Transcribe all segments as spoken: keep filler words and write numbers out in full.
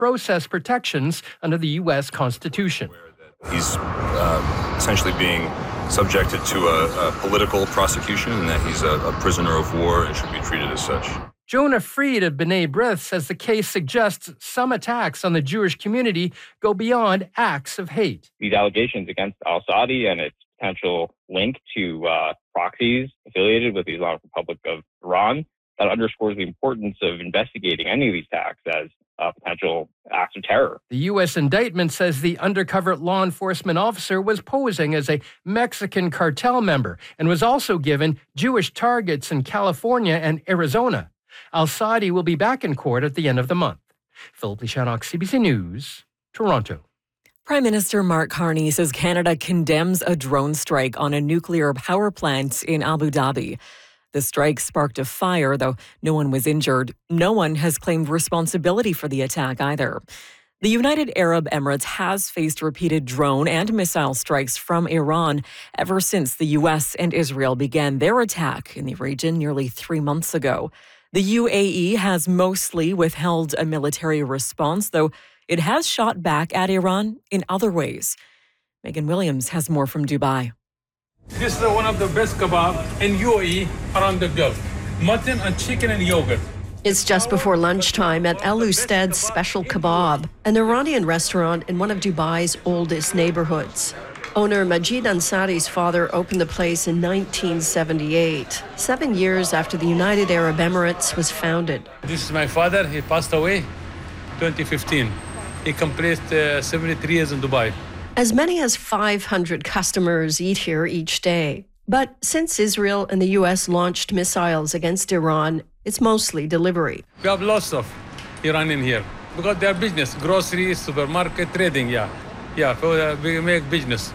process protections under the U S Constitution. He's uh, essentially being subjected to a, a political prosecution and that he's a, a prisoner of war and should be treated as such. Jonah Freed of B'nai B'rith says the case suggests some attacks on the Jewish community go beyond acts of hate. These allegations against al-Saadi and its potential link to uh, proxies affiliated with the Islamic Republic of Iran, that underscores the importance of investigating any of these attacks as uh, potential acts of terror. The U S indictment says the undercover law enforcement officer was posing as a Mexican cartel member and was also given Jewish targets in California and Arizona. Al-Saadi will be back in court at the end of the month. Philip Lishanok, C B C News, Toronto. Prime Minister Mark Carney says Canada condemns a drone strike on a nuclear power plant in Abu Dhabi. The strike sparked a fire, though no one was injured. No one has claimed responsibility for the attack either. The United Arab Emirates has faced repeated drone and missile strikes from Iran ever since the U S and Israel began their attack in the region nearly three months ago. The U A E has mostly withheld a military response, though it has shot back at Iran in other ways. Megan Williams has more from Dubai. This is one of the best kebab in U A E around the Gulf. Mutton and chicken and yogurt. It's just before lunchtime at Al Ustad's Special Kebab, an Iranian restaurant in one of Dubai's oldest neighborhoods. Owner Majid Ansari's father opened the place in nineteen seventy-eight, seven years after the United Arab Emirates was founded. This is my father. He passed away twenty fifteen. He completed uh, seventy-three years in Dubai. As many as five hundred customers eat here each day. But since Israel and the U S launched missiles against Iran, it's mostly delivery. We have lots of Iranian here because they are business, groceries, supermarket, trading, yeah. Yeah, so, uh, we make business.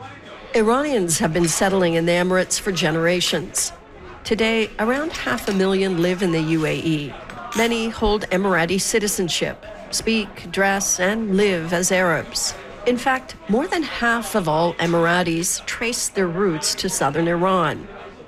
Iranians have been settling in the Emirates for generations. Today, around half a million live in the U A E. Many hold Emirati citizenship, speak, dress, and live as Arabs. In fact, more than half of all Emiratis trace their roots to southern Iran.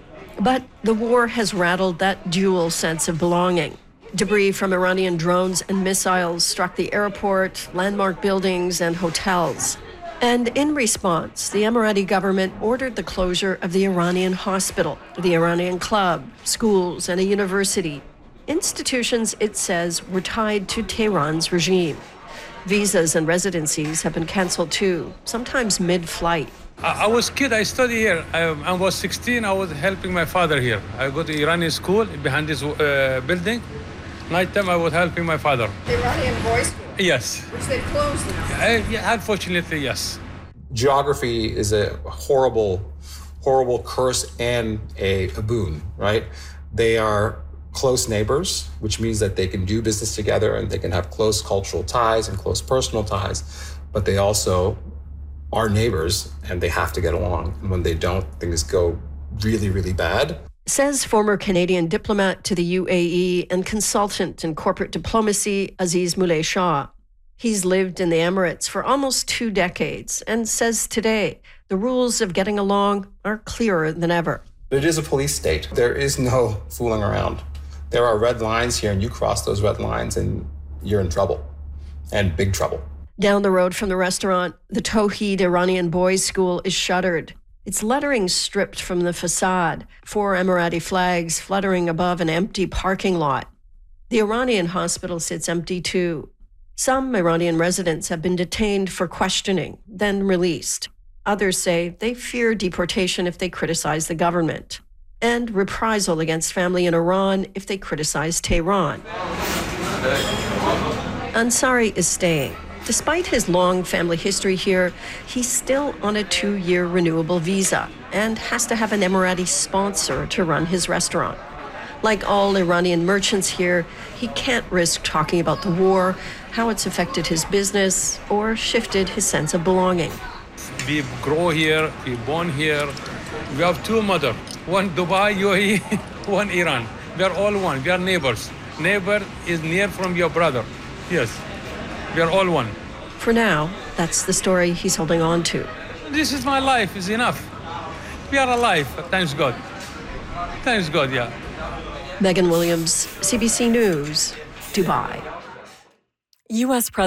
But the war has rattled that dual sense of belonging. Debris from Iranian drones and missiles struck the airport, landmark buildings, and hotels. And in response, the Emirati government ordered the closure of the Iranian hospital, the Iranian club, schools, and a university. Institutions, it says, were tied to Tehran's regime. Visas and residencies have been canceled too, sometimes mid-flight. I, I was kid, I studied here. I, I was sixteen, I was helping my father here. I go to Iranian school behind this uh, building. Nighttime, I was helping my father. The Iranian boys' school? Yes. Which they've closed now? Uh, yeah, unfortunately, yes. Geography is a horrible, horrible curse and a, a boon, right? They are close neighbors, which means that they can do business together and they can have close cultural ties and close personal ties, but they also are neighbors and they have to get along. And when they don't, things go really, really bad. Says former Canadian diplomat to the U A E and consultant in corporate diplomacy, Aziz Moulay Shah. He's lived in the Emirates for almost two decades and says today the rules of getting along are clearer than ever. It is a police state. There is no fooling around. There are red lines here, and you cross those red lines and you're in trouble, and big trouble. Down the road from the restaurant, the Tawheed Iranian Boys' School is shuttered. Its lettering stripped from the facade, four Emirati flags fluttering above an empty parking lot. The Iranian hospital sits empty too. Some Iranian residents have been detained for questioning, then released. Others say they fear deportation if they criticize the government, and reprisal against family in Iran if they criticize Tehran. Ansari is staying. Despite his long family history here, he's still on a two-year renewable visa and has to have an Emirati sponsor to run his restaurant. Like all Iranian merchants here, he can't risk talking about the war, how it's affected his business, or shifted his sense of belonging. We grow here, we born here. We have two mothers, one Dubai, U A E, one Iran. We are all one, we are neighbors. Neighbor is near from your brother. Yes, we are all one. For now, that's the story he's holding on to. This is my life, is enough. We are alive, thanks God. Thanks God, yeah. Megan Williams, C B C News, Dubai. U S President